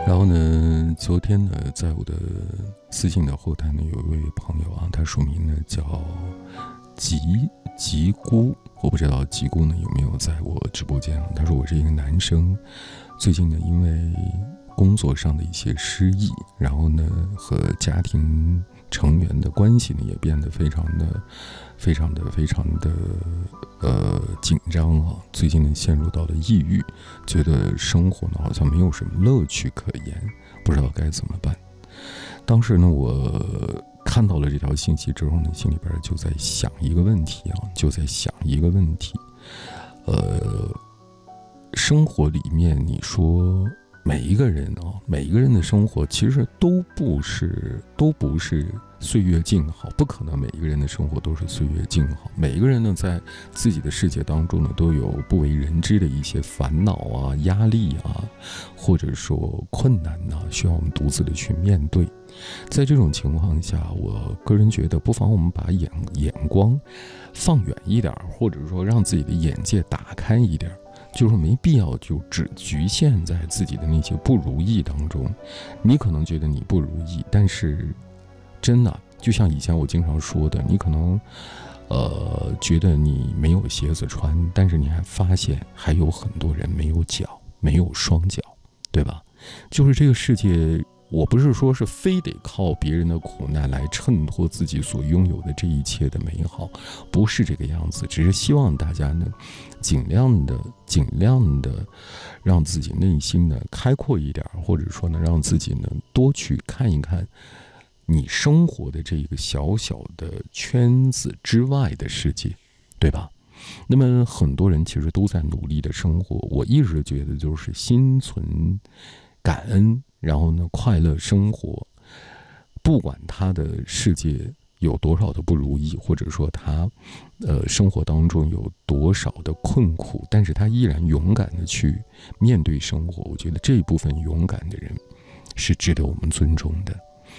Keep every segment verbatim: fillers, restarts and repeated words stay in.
然后呢，昨天呢，在我的私信的后台呢，有一位朋友啊，他署名呢叫吉吉姑，我不知道吉姑呢有没有在我直播间啊？他说我是一个男生，最近呢因为工作上的一些失意，然后呢和家庭成员的关系呢也变得非常的、非常的、非常的呃紧张啊。最近呢陷入到了抑郁，觉得生活呢好像没有什么乐趣可言，不知道该怎么办。当时呢我看到了这条信息之后呢，心里边就在想一个问题啊，就在想一个问题，呃，生活里面你说。每一个人啊，每一个人的生活其实都不是都不是岁月静好，不可能每一个人的生活都是岁月静好。每一个人呢，在自己的世界当中呢，都有不为人知的一些烦恼啊、压力啊，或者说困难呐、啊，需要我们独自的去面对。在这种情况下，我个人觉得，不妨我们把眼眼光放远一点，或者说让自己的眼界打开一点。就是没必要就只局限在自己的那些不如意当中。你可能觉得你不如意，但是真的就像以前我经常说的，你可能呃觉得你没有鞋子穿，但是你还发现还有很多人没有脚，没有双脚，对吧？就是这个世界，我不是说是非得靠别人的苦难来衬托自己所拥有的这一切的美好，不是这个样子。只是希望大家呢尽量的尽量的让自己内心呢开阔一点，或者说呢让自己呢多去看一看你生活的这个小小的圈子之外的世界，对吧？那么很多人其实都在努力的生活，我一直觉得就是心存感恩，然后呢快乐生活，不管他的世界有多少的不如意，或者说他呃生活当中有多少的困苦，但是他依然勇敢的去面对生活。我觉得这一部分勇敢的人是值得我们尊重的。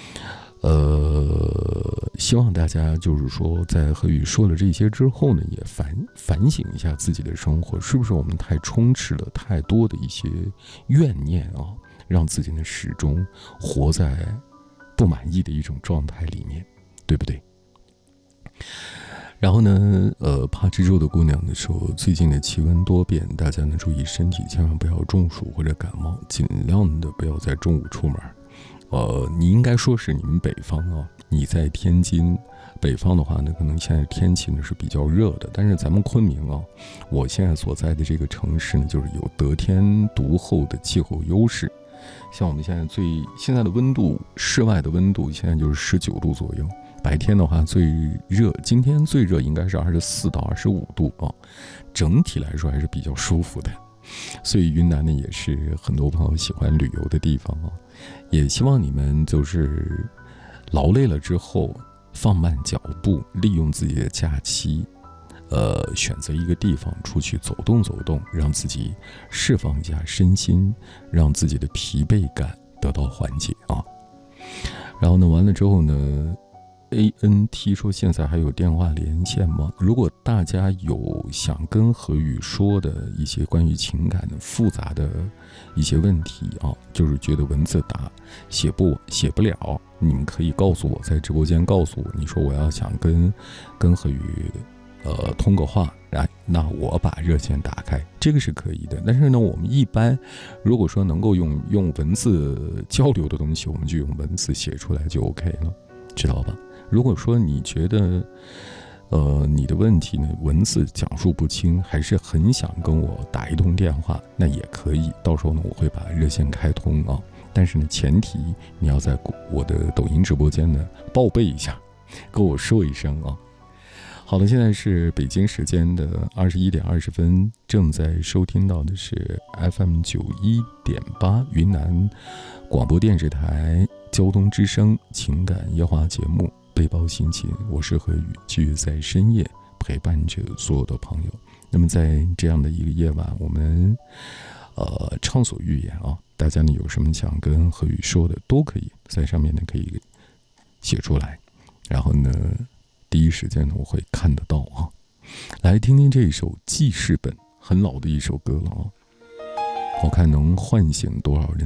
呃，希望大家就是说，在何宇说了这些之后呢，也反反省一下自己的生活，是不是我们太充斥了太多的一些怨念啊，让自己呢始终活在不满意的一种状态里面，对不对？然后呢，呃，怕蜘蛛的姑娘的说，最近的气温多变，大家呢注意身体，千万不要中暑或者感冒，尽量的不要在中午出门。呃，你应该说是你们北方啊，你在天津，北方的话呢，可能现在天气呢是比较热的，但是咱们昆明啊，我现在所在的这个城市呢，就是有得天独厚的气候优势。像我们现在最现在的温度，室外的温度现在就是十九度左右，白天的话最热，今天最热应该是二十四到二十五度啊，整体来说还是比较舒服的。所以云南呢也是很多朋友喜欢旅游的地方啊，也希望你们就是劳累了之后放慢脚步，利用自己的假期，呃，选择一个地方出去走动走动，让自己释放一下身心，让自己的疲惫感得到缓解啊。然后呢，完了之后呢，A N T 说现在还有电话连线吗？如果大家有想跟何宇说的一些关于情感的复杂的一些问题啊，就是觉得文字打写不写不了，你们可以告诉我，在直播间告诉我，你说我要想跟跟何宇呃通个话，然那我把热线打开，这个是可以的。但是呢，我们一般如果说能够用用文字交流的东西，我们就用文字写出来就 OK 了，知道吧？如果说你觉得，呃，你的问题呢文字讲述不清，还是很想跟我打一通电话，那也可以。到时候呢，我会把热线开通啊。但是呢，前提你要在我的抖音直播间呢报备一下，跟我说一声啊。好了，现在是北京时间的二十一点二十分，正在收听到的是 F M 九一点八云南广播电视台交通之声情感夜话节目。背包心情，我是何宇，继续在深夜陪伴着所有的朋友。那么在这样的一个夜晚，我们呃畅所欲言啊，大家呢有什么想跟何宇说的，都可以在上面呢可以写出来，然后呢第一时间呢我会看得到啊。来听听这一首记事本，很老的一首歌了啊，我看能唤醒多少人。